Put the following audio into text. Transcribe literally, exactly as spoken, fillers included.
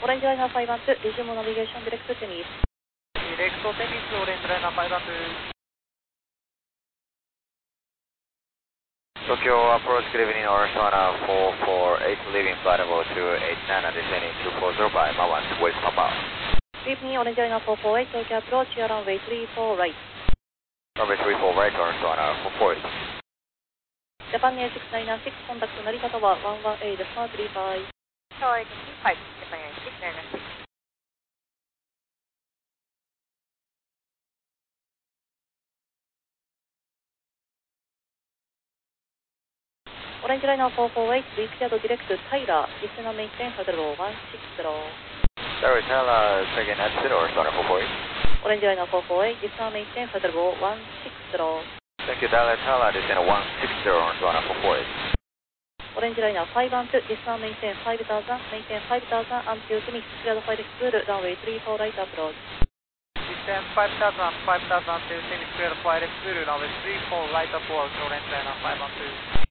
オレンジライナーファイブワンツー、リジュームナビゲーションディレクトテニス。 ディレクトテニス、オレンジライナーファイブワンツー。 Tokyo approach, good evening, Orsana four four eight, leaving flight level two eight nine, descending two four zero by Mawan, wait Papa. Good evening, Orange Liner four four eight, Tokyo approach, runway three four right. Runway three four right, Orsana four four eight. Japan Air six nine six, contact Narita Tower one one eight, smart three five. Tower five, Japan Air six nine six. Orange Liner four four eight, we cleared direct to Tyler, descend and maintain flight level one six zero. Sorry, Tyler, second at zero, Orsana four four eight. Orange Liner four four eight, descend and maintain flight level one six zero. Thank you, Tyler, Tyler, descend one six zero, Orsana four four eight. Orange Liner five one two, descend and maintain five thousand, maintain five thousand, until finish, cleared flight school, runway three four right approach. Descend five thousand, five thousand to finish clear flight school, runway three four right approach, orange liner five one two.